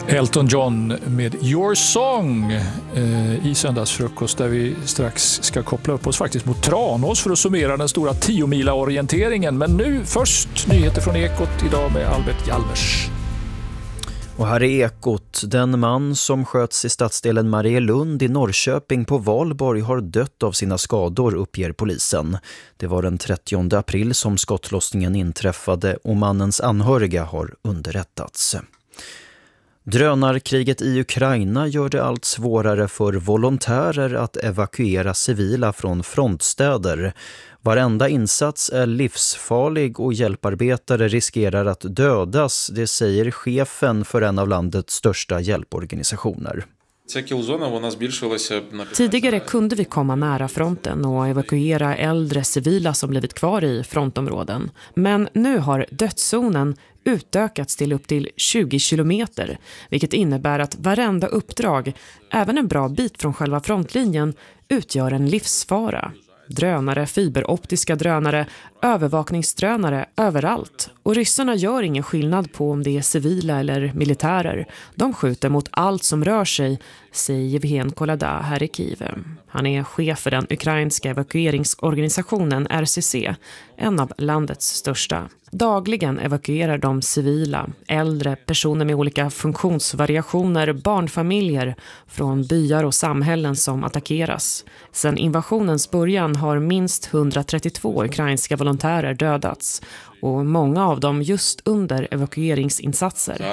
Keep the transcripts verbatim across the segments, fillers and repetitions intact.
Elton John med Your Song eh, i söndagsfrukost, där vi strax ska koppla upp oss faktiskt mot Tranås för att summera den stora tio-mila-orienteringen. Men nu först nyheter från Ekot idag med Albert Hjalmers. Och här är Ekot. Den man som sköts i stadsdelen Marielund i Norrköping på Valborg har dött av sina skador, uppger polisen. Det var den trettionde april som skottlossningen inträffade och mannens anhöriga har underrättats. Drönarkriget i Ukraina gör det allt svårare för volontärer att evakuera civila från frontstäder. Varenda insats är livsfarlig och hjälparbetare riskerar att dödas, det säger chefen för en av landets största hjälporganisationer. Tidigare kunde vi komma nära fronten och evakuera äldre civila som blivit kvar i frontområden. Men nu har dödszonen utökats till upp till tjugo kilometer, vilket innebär att varenda uppdrag, även en bra bit från själva frontlinjen, utgör en livsfara. Drönare, fiberoptiska drönare, övervakningsdrönare överallt. Och ryssarna gör ingen skillnad på om det är civila eller militärer. De skjuter mot allt som rör sig, säger Evgen Kolada här i Kiev. Han är chef för den ukrainska evakueringsorganisationen R C C, en av landets största. Dagligen evakuerar de civila, äldre, personer med olika funktionsvariationer, barnfamiljer från byar och samhällen som attackeras. Sedan invasionens början har minst hundratrettiotvå ukrainska volontärer dödats och många av dem just under evakueringsinsatser.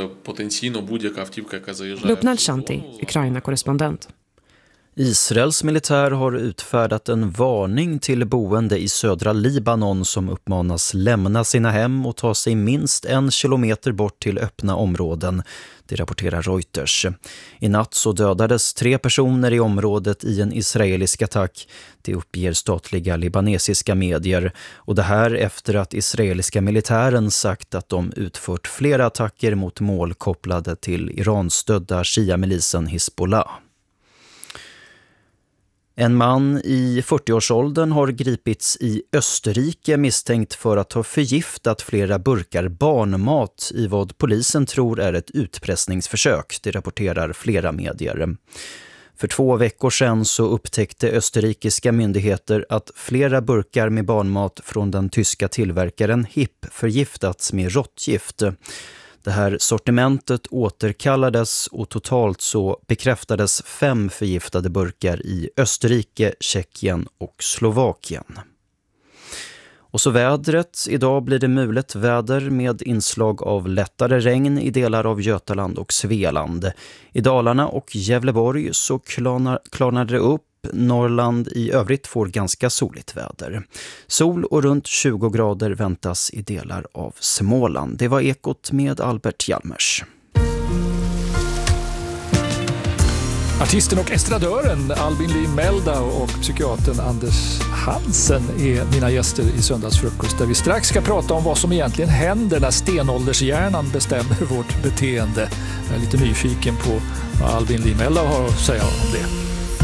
Lubnal Shanti, Ukraina-korrespondent. Israels militär har utfärdat en varning till boende i södra Libanon som uppmanas lämna sina hem och ta sig minst en kilometer bort till öppna områden. Det rapporterar Reuters. I natt så dödades tre personer i området i en israelisk attack. Det uppger statliga libanesiska medier. Och det här efter att israeliska militären sagt att de utfört flera attacker mot mål kopplade till Iranstödda Shia-milisen Hizbollah. En man i fyrtioårsåldern har gripits i Österrike misstänkt för att ha förgiftat flera burkar barnmat i vad polisen tror är ett utpressningsförsök, det rapporterar flera medier. För två veckor sedan så upptäckte österrikiska myndigheter att flera burkar med barnmat från den tyska tillverkaren H I P förgiftats med råttgift. Det här sortimentet återkallades och totalt så bekräftades fem förgiftade burkar i Österrike, Tjeckien och Slovakien. Och så vädret. Idag blir det mulet väder med inslag av lättare regn i delar av Götaland och Svealand. I Dalarna och Gävleborg så klarnar, klarnar det upp. Norrland i övrigt får ganska soligt väder. Sol och runt tjugo grader väntas i delar av Småland. Det var Ekot med Albert Hjalmers. Artisten och estradören Albin Lee Meldau och psykiatern Anders Hansen är mina gäster i söndagsfrukost, där vi strax ska prata om vad som egentligen händer när stenåldershjärnan bestämmer vårt beteende. Jag är lite nyfiken på vad Albin Lee Meldau har att säga om det.